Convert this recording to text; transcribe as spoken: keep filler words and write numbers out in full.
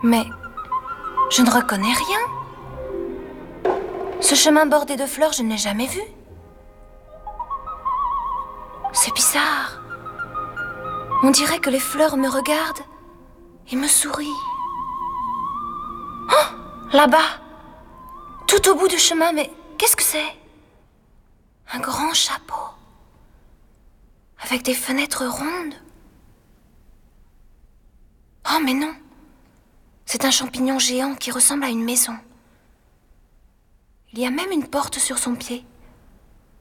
Mais je ne reconnais rien. Ce chemin bordé de fleurs, je ne l'ai jamais vu. C'est bizarre. On dirait que les fleurs me regardent et me sourient. Oh, là-bas, tout au bout du chemin, mais qu'est-ce que c'est? Un grand chapeau, avec des fenêtres rondes. Oh, mais non. C'est un champignon géant qui ressemble à une maison. Il y a même une porte sur son pied.